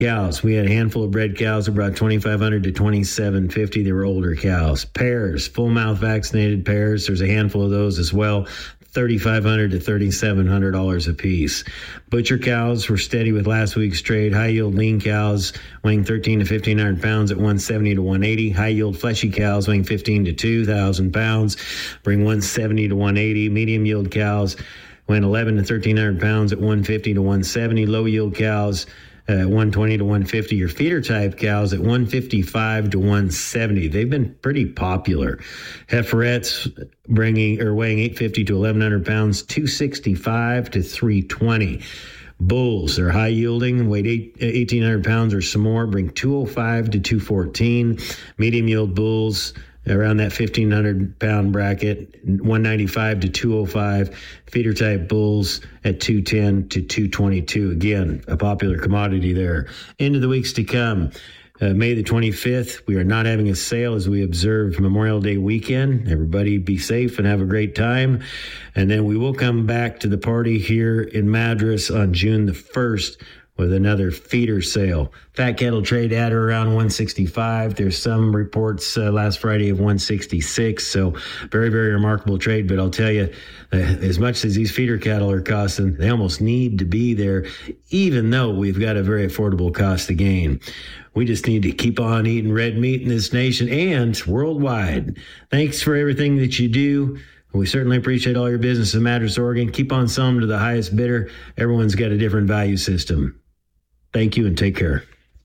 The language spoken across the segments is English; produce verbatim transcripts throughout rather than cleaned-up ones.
Cows, we had a handful of bred cows that brought twenty-five hundred to twenty-seven fifty. They were older cows. Pairs, full mouth vaccinated pairs. There's a handful of those as well. thirty-five hundred to thirty-seven hundred dollars a piece. Butcher cows were steady with last week's trade. High yield lean cows weighing thirteen to fifteen hundred pounds at one seventy to one eighty. High yield fleshy cows weighing fifteen to two thousand pounds bring one seventy to one eighty. Medium yield cows weighing eleven to thirteen hundred pounds at one fifty to one seventy. Low yield cows at one twenty to one fifty. Your feeder type cows at one fifty-five to one seventy. They've been pretty popular. Heiferettes bringing or weighing eight fifty to eleven hundred pounds, two sixty-five to three twenty. Bulls are high yielding, weighed eighteen hundred pounds or some more, bring two oh five to two fourteen. Medium yield bulls around that fifteen hundred pound bracket, one ninety-five to two oh five. Feeder type bulls at two ten to two twenty-two. Again, a popular commodity there. Into the weeks to come. Uh, May the twenty-fifth, we are not having a sale as we observe Memorial Day weekend. Everybody be safe and have a great time. And then we will come back to the party here in Madras on June the first with another feeder sale. Fat cattle trade at or around one sixty-five. There's some reports uh, last Friday of one sixty-six. So very, very remarkable trade. But I'll tell you, uh, as much as these feeder cattle are costing, they almost need to be there, even though we've got a very affordable cost to gain. We just need to keep on eating red meat in this nation and worldwide. Thanks for everything that you do. We certainly appreciate all your business in Madras, Oregon. Keep on selling to the highest bidder. Everyone's got a different value system. Thank you and take care.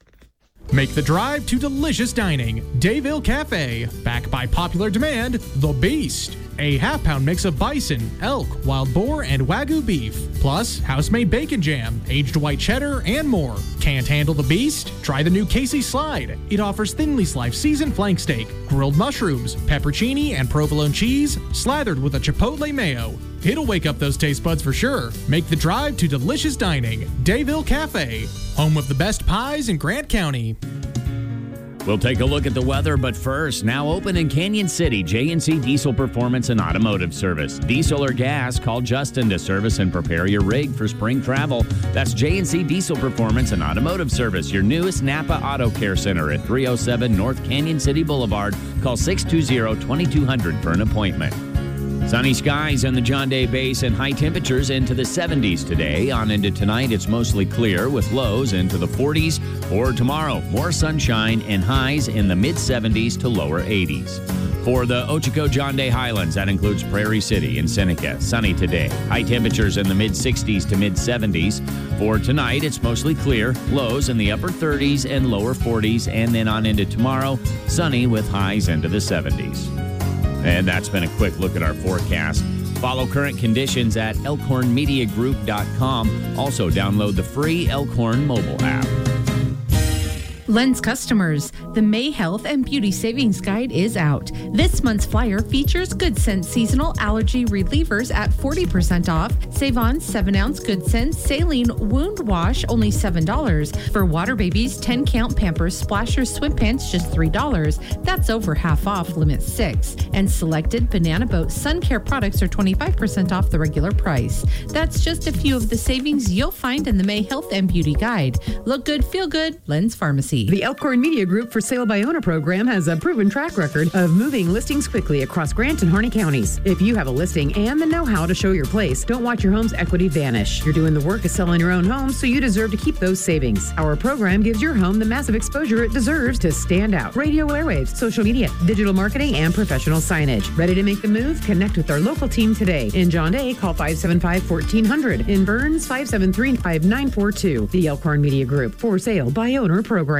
Make the drive to delicious dining. Dayville Cafe. Backed by popular demand, The Beast. A half-pound mix of bison, elk, wild boar, and Wagyu beef. Plus, house-made bacon jam, aged white cheddar, and more. Can't handle The Beast? Try the new Casey Slide. It offers thinly sliced seasoned flank steak, grilled mushrooms, peppercini, and provolone cheese, slathered with a chipotle mayo. It'll wake up those taste buds for sure. Make the drive to delicious dining. Dayville Cafe. Home of the best pies in Grant County. We'll take a look at the weather, but first, now open in Canyon City, J and C Diesel Performance and Automotive Service. Diesel or gas, call Justin to service and prepare your rig for spring travel. That's J and C Diesel Performance and Automotive Service, your newest Napa Auto Care Center at three oh seven North Canyon City Boulevard. Call six two zero, two two zero zero for an appointment. Sunny skies in the John Day Basin, high temperatures into the seventies today. On into tonight, it's mostly clear with lows into the forties. For tomorrow, more sunshine and highs in the mid-seventies to lower eighties. For the Ochoco John Day Highlands, that includes Prairie City and Seneca, sunny today. High temperatures in the mid-sixties to mid-seventies. For tonight, it's mostly clear, lows in the upper thirties and lower forties. And then on into tomorrow, sunny with highs into the seventies. And that's been a quick look at our forecast. Follow current conditions at elkhorn media group dot com. Also, download the free Elkhorn mobile app. Lens customers, the May Health and Beauty Savings Guide is out. This month's flyer features Good Sense seasonal allergy relievers at forty percent off. Save on seven ounce Good Sense saline wound wash, only seven dollars. For Water Babies, ten count Pampers Splashers Swim Pants, just three dollars. That's over half off, limit six. And selected Banana Boat sun care products are twenty-five percent off the regular price. That's just a few of the savings you'll find in the May Health and Beauty Guide. Look good, feel good, Lens Pharmacy. The Elkhorn Media Group for Sale by Owner program has a proven track record of moving listings quickly across Grant and Harney counties. If you have a listing and the know-how to show your place, don't watch your home's equity vanish. You're doing the work of selling your own home, so you deserve to keep those savings. Our program gives your home the massive exposure it deserves to stand out. Radio airwaves, social media, digital marketing, and professional signage. Ready to make the move? Connect with our local team today. In John Day, call five seven five, one four zero zero. In Burns, five seven three, five nine four two. The Elkhorn Media Group for Sale by Owner program.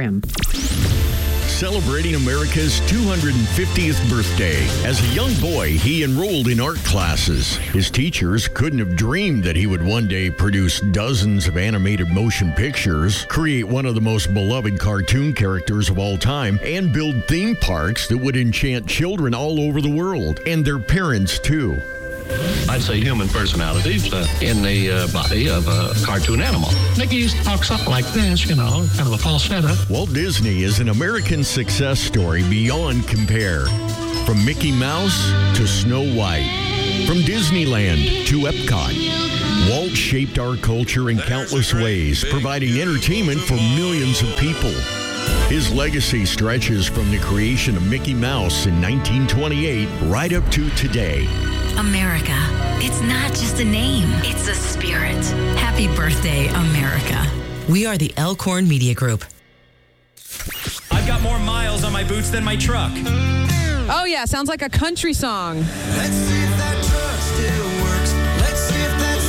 Celebrating America's two hundred fiftieth birthday. As a young boy, he enrolled in art classes. His teachers couldn't have dreamed that he would one day produce dozens of animated motion pictures, create one of the most beloved cartoon characters of all time, and build theme parks that would enchant children all over the world, and their parents too. I'd say human personalities uh, in the uh, body of a cartoon animal. Mickey talks up like this, you know, kind of a falsetto. Walt Disney is an American success story beyond compare. From Mickey Mouse to Snow White. From Disneyland to Epcot. Walt shaped our culture in countless ways, providing entertainment for millions of people. His legacy stretches from the creation of Mickey Mouse in nineteen twenty-eight right up to today. America. It's not just a name, it's a spirit. Happy birthday, America. We are the Elkhorn Media Group. I've got more miles on my boots than my truck. Oh, yeah. Sounds like a country song. Let's see if that truck still works. Let's see if that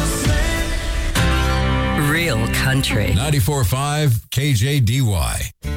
song still sings. Real country. ninety-four point five K J D Y.